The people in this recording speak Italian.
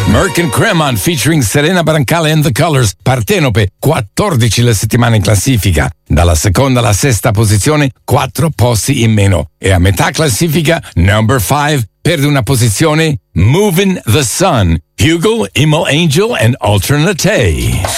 Merck and Cremon featuring Serena Brancale and the Colors, Partenope, 14 la settimana in classifica. Dalla seconda alla sesta posizione, 4 posti in meno. E a metà classifica, number 5, perde una posizione, Moving the Sun, Hugo, Emo Angel and Alternate.